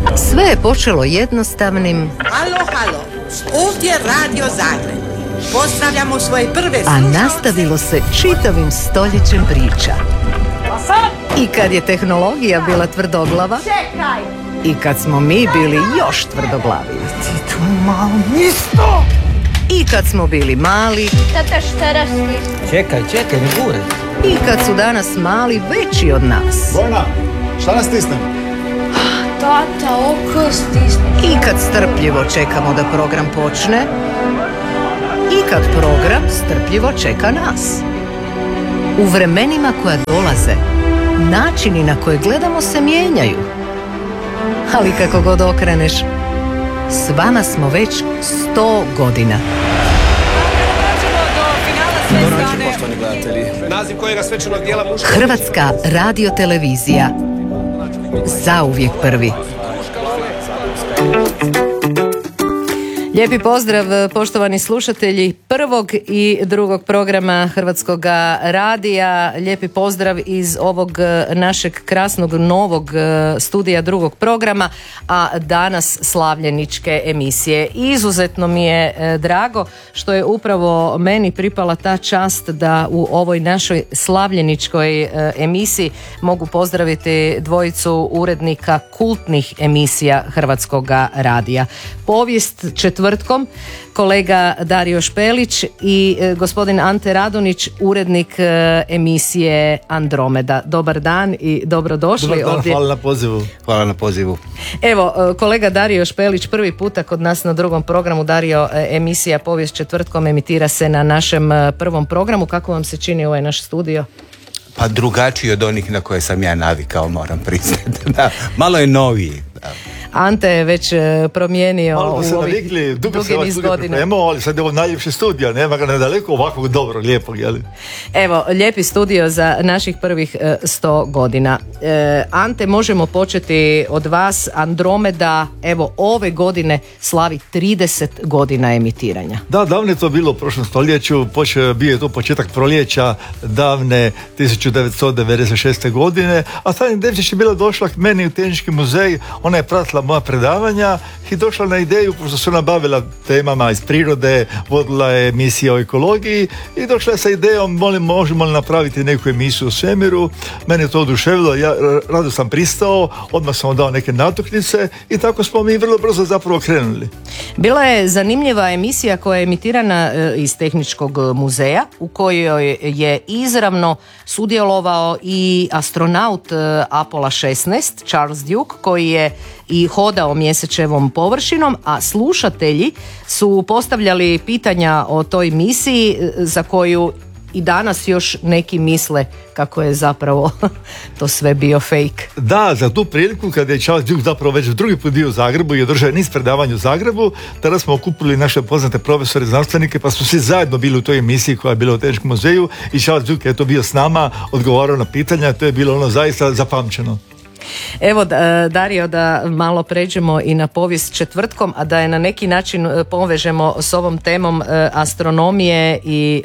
Sve je počelo jednostavnim... Halo, ovdje Radio Zagreb. Pozdravljamo svoje prve a nastavilo se čitavim stoljećem priča. I kad je tehnologija bila tvrdoglava, i kad smo mi bili još tvrdoglaviji. Ti tu malo nisto! I kad smo bili mali. Tata, šta rasti? Čekaj, ne gure. I kad su danas mali veći od nas. Bojna, šta nas stisnem? Tata, oko stisni. I kad strpljivo čekamo da program počne. I kad program strpljivo čeka nas. U vremenima koja dolaze, načini na koje gledamo se mijenjaju. Ali kako god okreneš, s vama smo već 100 godina. Hrvatska radiotelevizija. Zauvijek prvi. Lijepi pozdrav poštovani slušatelji prvog i drugog programa Hrvatskog radija. Lijepi pozdrav iz ovog našeg krasnog novog studija drugog programa, a danas slavljeničke emisije. Izuzetno mi je drago što je upravo meni pripala ta čast da u ovoj našoj slavljeničkoj emisiji mogu pozdraviti dvojicu urednika kultnih emisija Hrvatskog radija. Povijest četvrtkom, kolega Dario Špelić i gospodin Ante Radonić, urednik emisije Andromeda. Dobar dan i dobrodošli. Dobar dan, ovdje. Hvala na pozivu. Evo, kolega Dario Špelić prvi puta kod nas na drugom programu. Dario, emisija Povijest četvrtkom emitira se na našem prvom programu. Kako vam se čini ovaj naš studio? Pa drugačiji od onih na koje sam ja navikao, moram priznati. Da, malo je noviji. Da. Ante je već promijenio malo se u ovih navikli, dugo se dugi niz godina. Ali sad je ovo najljepši studija, nema ga nedaleko ovakvog dobro, lijepog, jeli? Evo, lijepi studio za naših prvih 100 godina. Ante, možemo početi od vas. Andromeda, evo, ove godine slavi 30 godina emitiranja. Da, davno je to bilo u prošlom stoljeću, bio je to početak proljeća davne 1996. godine, a Tanja Devčić je bila došla k meni u Tehnički muzej, ona je pratila moja predavanja i došla na ideju, pošto se ona bavila temama iz prirode, vodila je emisije o ekologiji i došla je sa idejom, možemo li napraviti neku emisiju o svemiru. Mene je to oduševilo, ja rado sam pristao, odmah sam dao neke natuknice i tako smo mi vrlo brzo zapravo krenuli. Bila je zanimljiva emisija koja je emitirana iz Tehničkog muzeja, u kojoj je izravno sudjelovao i astronaut Apollo 16, Charles Duke, koji je i hodao mjesečevom površinom, a slušatelji su postavljali pitanja o toj misiji za koju i danas još neki misle kako je zapravo to sve bio fake. Da, za tu priliku kada je Charles Duke zapravo već drugi put bio u Zagrebu i održao niz predavanja u Zagrebu, tada smo okupili naše poznate profesore i znanstvenike, pa smo svi zajedno bili u toj emisiji koja je bila u Tehničkom muzeju i Charles Duke je to bio s nama, odgovarao na pitanja, to je bilo ono zaista zapamćeno. Evo, Dario, da malo pređemo i na povijest četvrtkom, a da je na neki način povežemo s ovom temom astronomije i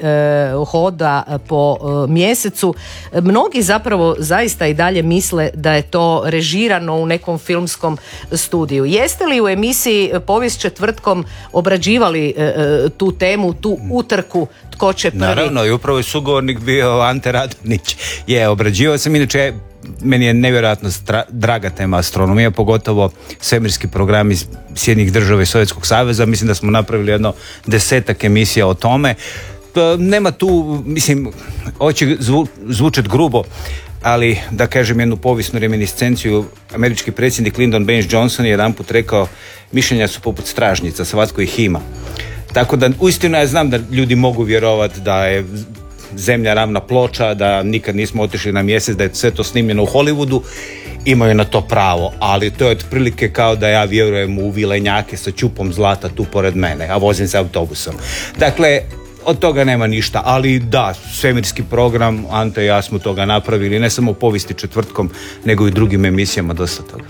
hoda po mjesecu. Mnogi zapravo zaista i dalje misle da je to režirano u nekom filmskom studiju. Jeste li u emisiji Povijest četvrtkom obrađivali tu temu, tu utrku tko će prvi? Naravno, i upravo je sugovornik bio Ante Radonić. Obrađivao sam, inače meni je nevjerojatno draga tema astronomija, pogotovo svemirski program iz Sjedinjenih Država i Sovjetskog saveza. Mislim da smo napravili jedno 10 emisija o tome. Nema tu, mislim, ovo će zvučati grubo, ali da kažem jednu povijesnu reminiscenciju. Američki predsjednik Lyndon Baines Johnson je jedanput rekao: mišljenja su poput stražnjica, svatko ih ima. Tako da uistinu ja znam da ljudi mogu vjerovati da je Zemlja ravna ploča, da nikad nismo otišli na mjesec, da je sve to snimljeno u Hollywoodu. Imaju na to pravo, ali to je otprilike kao da ja vjerujem u vilenjake sa čupom zlata tu pored mene, a vozim se autobusom. Dakle, od toga nema ništa, ali da, svemirski program, Ante i ja smo toga napravili, ne samo u Povijesti četvrtkom, nego i drugim emisijama, dosta toga.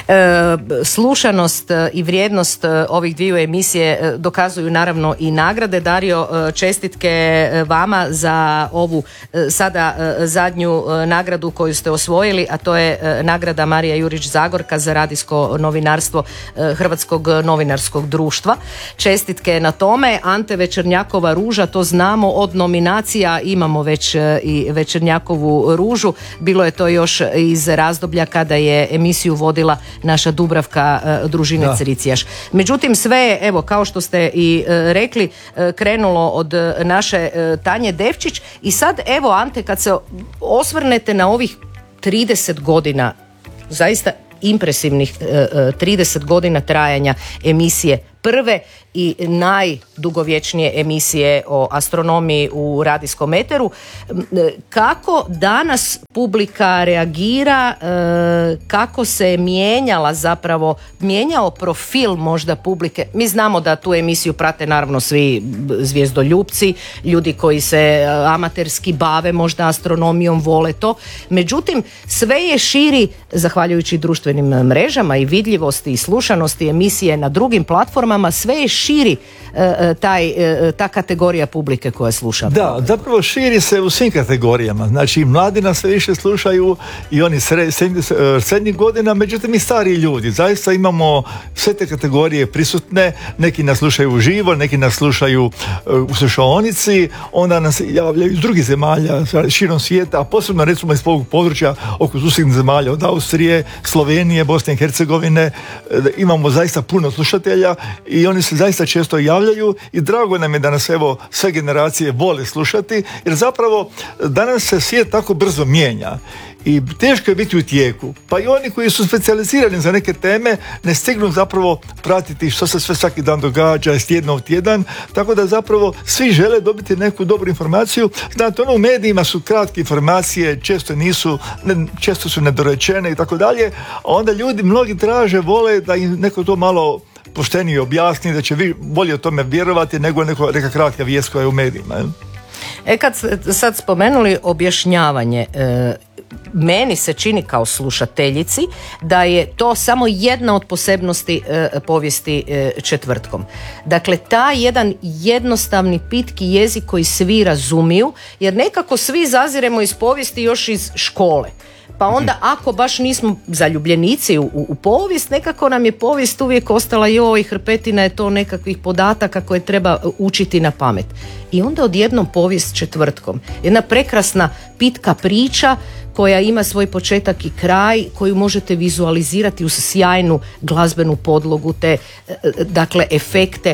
Slušanost i vrijednost ovih dviju emisije dokazuju naravno i nagrade. Dario, čestitke vama za ovu sada zadnju nagradu koju ste osvojili, a to je nagrada Marija Jurić Zagorka za radijsko novinarstvo Hrvatskog novinarskog društva. Čestitke na tome. Ante Večernjakova ruža, to znamo od nominacija, imamo već i Večernjakovu ružu. Bilo je to još iz razdoblja kada je emisiju vodila naša Dubravka Družinec-Ricijaš. Međutim, sve, evo, kao što ste i rekli, krenulo od naše Tanje Devčić i sad, evo, Ante, kad se osvrnete na ovih 30 godina, zaista impresivnih 30 godina trajanja emisije, prve i najdugovječnije emisije o astronomiji u radijskom eteru. Kako danas publika reagira, kako se mijenjala zapravo, mijenjao profil možda publike? Mi znamo da tu emisiju prate naravno svi zvijezdoljupci, ljudi koji se amaterski bave možda astronomijom, vole to. Međutim, sve je širi, zahvaljujući društvenim mrežama i vidljivosti i slušanosti emisije na drugim platformama, sve je širi ta kategorija publike koja sluša. Da, zapravo širi se u svim kategorijama. Znači, mladi nas sve više slušaju i oni srednjih godina, međutim i stariji ljudi. Zaista imamo sve te kategorije prisutne. Neki nas slušaju uživo, neki nas slušaju u slušaonici, onda nas javljaju iz drugih zemalja širom svijeta, a posebno recimo iz ovog područja oko susjednih zemalja, od Austrije, Slovenije, Bosne i Hercegovine. Imamo zaista puno slušatelja i oni se zaista često javljaju i drago nam je da nas evo sve generacije vole slušati, jer zapravo danas se svijet tako brzo mijenja i teško je biti u tijeku. Pa i oni koji su specijalizirani za neke teme ne stignu zapravo pratiti što se sve svaki dan događa iz tjedna u tjedan, tako da zapravo svi žele dobiti neku dobru informaciju. Znate, u medijima su kratke informacije, često su nedorečene i tako dalje, a onda ljudi mnogi traže, vole da im neko to malo poštenije objasni, da će vi bolje o tome vjerovati nego neka kratka vijest koja je u medijima. Kad sad spomenuli objašnjavanje, meni se čini kao slušateljici da je to samo jedna od posebnosti Povijesti četvrtkom. Dakle, taj jedan jednostavni pitki jezik koji svi razumiju, jer nekako svi zaziremo iz povijesti još iz škole. Pa onda ako baš nismo zaljubljenici u povijest, nekako nam je povijest uvijek ostala hrpetina je to nekakvih podataka koje treba učiti na pamet. I onda odjednom Povijest četvrtkom. Jedna prekrasna pitka priča koja ima svoj početak i kraj, koju možete vizualizirati uz sjajnu glazbenu podlogu, te dakle efekte.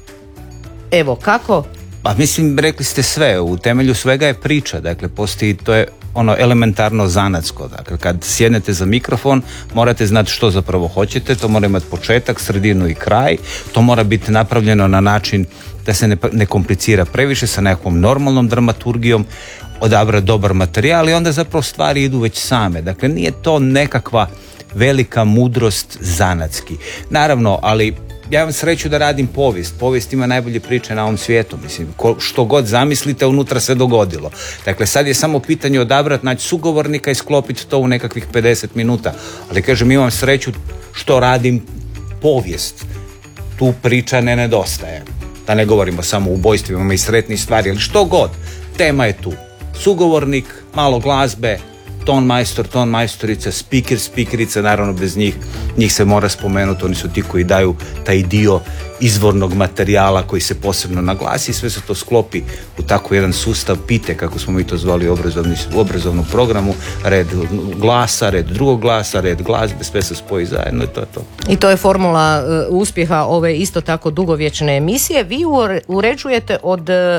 Evo, kako? Pa mislim, rekli ste sve, u temelju svega je priča, dakle postoji, to je ono elementarno zanatsko, dakle kad sjednete za mikrofon morate znati što zapravo hoćete, to mora imati početak, sredinu i kraj, to mora biti napravljeno na način da se ne komplicira previše, sa nekakvom normalnom dramaturgijom, odabrati dobar materijal i onda zapravo stvari idu već same, dakle nije to nekakva velika mudrost zanatski. Naravno, ali ja imam sreću da radim povijest. Povijest ima najbolje priče na ovom svijetu. Mislim, što god zamislite, unutra se dogodilo. Dakle, sad je samo pitanje odabrati, naći sugovornika i sklopiti to u nekakvih 50 minuta. Ali kažem, imam sreću što radim povijest. Tu priča ne nedostaje. Da ne govorimo samo o ubojstvima, imamo i sretnih stvari, ali što god. Tema je tu. Sugovornik, malo glazbe, ton majstor, ton majstorica, speaker, speakerica, naravno bez njih se mora spomenuti, oni su ti koji daju taj dio izvornog materijala koji se posebno naglasi, sve se to sklopi u tako jedan sustav pite, kako smo mi to zvali u obrazovnom programu, red glasa, red drugog glasa, red glazbe, sve se spoji zajedno i to je to. I to je formula uspjeha ove isto tako dugovječne emisije. Vi uređujete od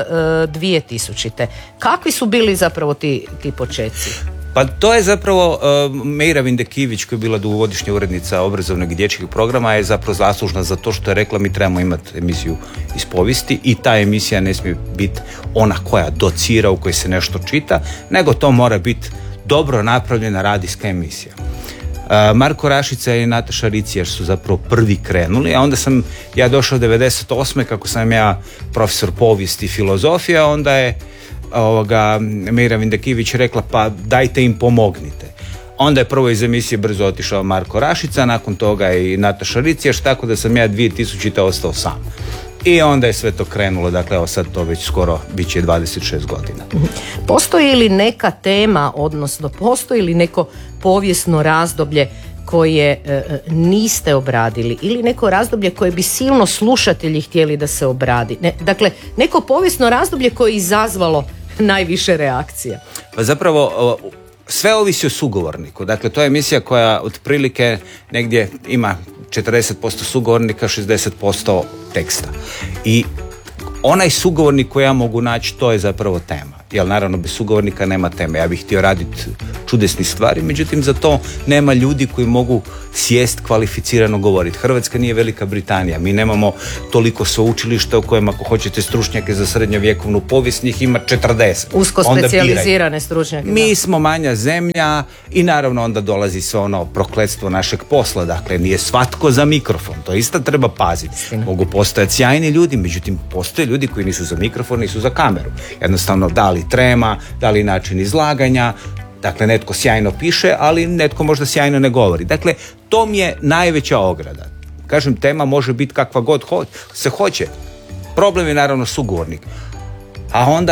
2000. Kakvi su bili zapravo ti početci? Pa to je zapravo Meira Vindekivić, koja je bila dugogodišnja urednica obrazovnog i dječjeg programa, je zapravo zaslužna za to što je rekla mi trebamo imati emisiju iz povijesti i ta emisija ne smije biti ona koja docira, u kojoj se nešto čita, nego to mora biti dobro napravljena radijska emisija. Marko Rašica i Nataša Ricijaš su zapravo prvi krenuli, a onda sam ja došao 98. kako sam ja profesor povijesti i filozofije, onda je Mira Vindakivić rekla pa dajte im pomognite. Onda je prvo iz emisije brzo otišao Marko Rašica, nakon toga i Nataša Ricijaš, tako da sam ja 2000. ostao sam. I onda je sve to krenulo, dakle evo sad to već skoro bit će 26 godina. Postoji li neka tema, odnosno postoji li neko povijesno razdoblje koje niste obradili ili neko razdoblje koje bi silno slušatelji htjeli da se obradi? Dakle, neko povijesno razdoblje koje je izazvalo najviše reakcija. Pa zapravo sve ovisi o sugovorniku. Dakle, to je emisija koja otprilike negdje ima 40% sugovornika, 60% teksta. I onaj sugovornik koji ja mogu naći, to je zapravo tema. Jer naravno bez sugovornika nema teme. Ja bih htio raditi čudesne stvari, međutim za to nema ljudi koji mogu sjest kvalificirano govoriti. Hrvatska nije Velika Britanija. Mi nemamo toliko sveučilišta u kojem ako hoćete stručnjake za srednjovjekovnu povijest, njih ima 40. Usko specijalizirane stručnjake. Mi smo manja zemlja i naravno onda dolazi sve ono prokletstvo našeg posla. Dakle, nije svatko za mikrofon. To isto treba paziti. Mogu postojati sjajni ljudi, međutim postoje ljudi koji nisu za mikrofon, nisu za kameru. Jednostavno, da li trema, da li način izlaganja. Dakle, netko sjajno piše, ali netko možda sjajno ne govori. Dakle, to mi je najveća ograda. Kažem, tema može biti kakva god se hoće. Problem je naravno sugovornik. A onda